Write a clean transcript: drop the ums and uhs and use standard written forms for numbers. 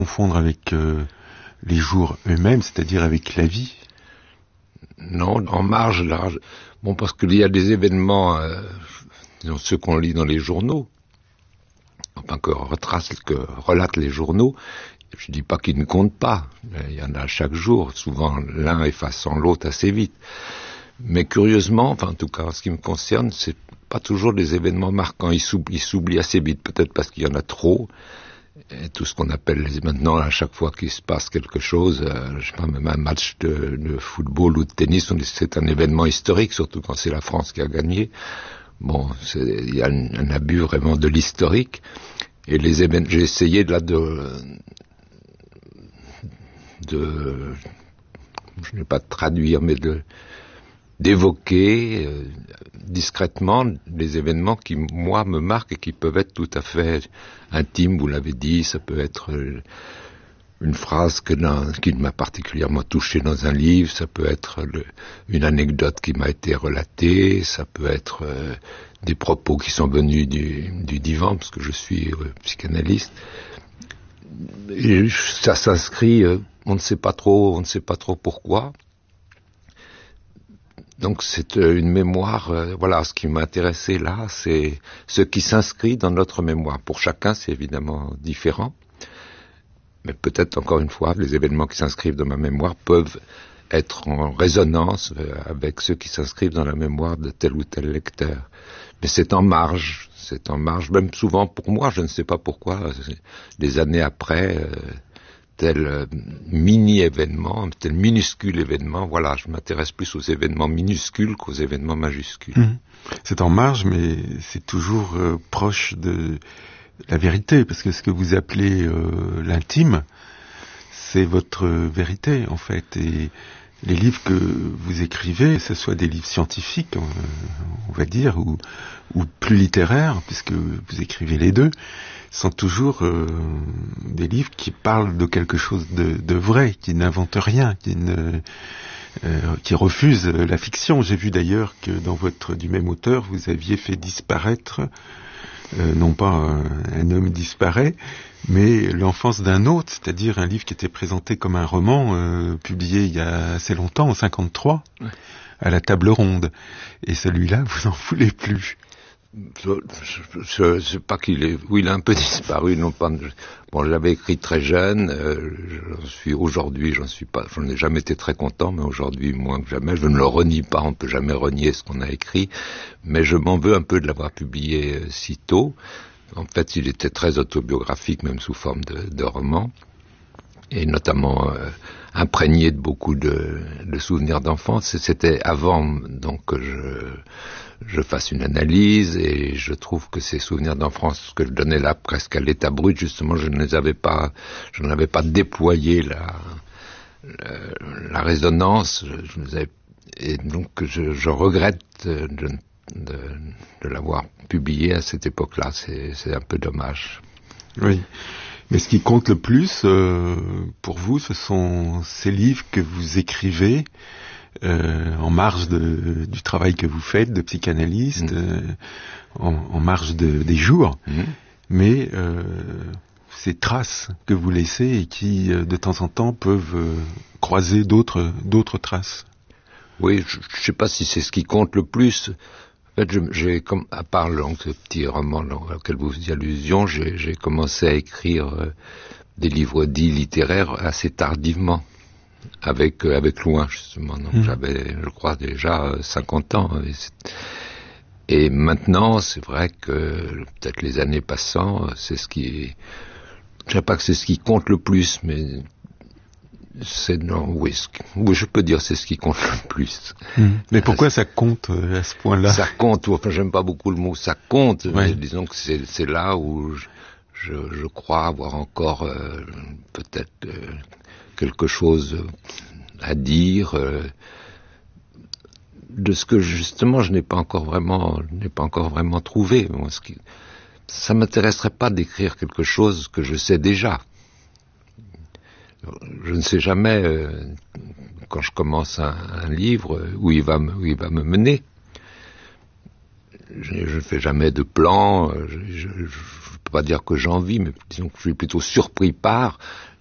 confondre avec les jours eux-mêmes, c'est-à-dire avec la vie? Non, en marge, là, bon, parce qu'il y a des événements, ceux qu'on lit dans les journaux, enfin que relatent les journaux. Je dis pas qu'ils ne comptent pas, il y en a chaque jour, souvent l'un effaçant l'autre assez vite. Mais curieusement, enfin en tout cas en ce qui me concerne, c'est pas toujours des événements marquants, ils s'oublient assez vite, peut-être parce qu'il y en a trop. Et tout ce qu'on appelle maintenant, à chaque fois qu'il se passe quelque chose, je sais pas, même un match de football ou de tennis, c'est un événement historique, surtout quand c'est la France qui a gagné. Bon, il y a un abus vraiment de l'historique. Et les événements, j'ai essayé je n'ai pas de traduire, mais d'évoquer discrètement les événements qui, moi, me marquent et qui peuvent être tout à fait intimes, vous l'avez dit, ça peut être une phrase qui m'a particulièrement touché dans un livre, ça peut être une anecdote qui m'a été relatée, ça peut être des propos qui sont venus du divan, parce que je suis psychanalyste. Et ça s'inscrit, on ne sait pas trop pourquoi. Donc c'est une mémoire, voilà, ce qui m'a intéressé là, c'est ce qui s'inscrit dans notre mémoire. Pour chacun, c'est évidemment différent, mais peut-être encore une fois, les événements qui s'inscrivent dans ma mémoire peuvent être en résonance avec ceux qui s'inscrivent dans la mémoire de tel ou tel lecteur. Mais c'est en marge, même souvent pour moi, je ne sais pas pourquoi, des années après, tel mini-événement, tel minuscule événement, voilà, je m'intéresse plus aux événements minuscules qu'aux événements majuscules. C'est en marge, mais c'est toujours proche de la vérité, parce que ce que vous appelez l'intime, c'est votre vérité, en fait, et les livres que vous écrivez, que ce soit des livres scientifiques, on va dire, ou plus littéraires, puisque vous écrivez les deux, sont toujours des livres qui parlent de quelque chose de vrai, qui n'inventent rien, qui refusent la fiction. J'ai vu d'ailleurs que dans du même auteur, vous aviez fait disparaître, non pas un homme disparaît, mais l'enfance d'un autre, c'est-à-dire un livre qui était présenté comme un roman, publié il y a assez longtemps, en 1953, à la Table Ronde. Et celui-là, vous n'en voulez plus. Je sais pas il a un peu disparu, non pas. Bon, je l'avais écrit très jeune. J'en ai jamais été très content, mais aujourd'hui moins que jamais. Je ne le renie pas. On peut jamais renier ce qu'on a écrit, mais je m'en veux un peu de l'avoir publié si tôt. En fait, il était très autobiographique, même sous forme de roman, et notamment imprégné de beaucoup de souvenirs d'enfance. C'était avant donc que je fasse une analyse, et je trouve que ces souvenirs d'enfance que je donnais là presque à l'état brut, justement, je n'avais pas déployé la résonance, et donc je regrette de l'avoir publié à cette époque-là. C'est un peu dommage. Oui. Mais ce qui compte le plus pour vous, ce sont ces livres que vous écrivez en marge du travail que vous faites de psychanalyste, en marge des jours, mais ces traces que vous laissez et qui, de temps en temps, peuvent croiser d'autres traces. Oui, je ne sais pas si c'est ce qui compte le plus. En fait, j'ai à part ce petit roman auquel vous faisiez allusion, j'ai commencé à écrire des livres dits littéraires assez tardivement, avec Loin, justement. Donc j'avais, je crois, déjà 50 ans. Et maintenant, c'est vrai que peut-être les années passant, je ne sais pas que c'est ce qui compte le plus, mais oui, je peux dire c'est ce qui compte le plus. Mais pourquoi ça compte à ce point-là? Ça compte, enfin j'aime pas beaucoup le mot ça compte, mais disons que c'est là où je crois avoir encore peut-être quelque chose à dire de ce que justement je n'ai pas encore vraiment trouvé. Moi, ça m'intéresserait pas d'écrire quelque chose que je sais déjà. Je ne sais jamais quand je commence un livre où il va me mener. Je ne fais jamais de plan. Je peux pas dire que j'envie, mais disons que je suis plutôt surpris par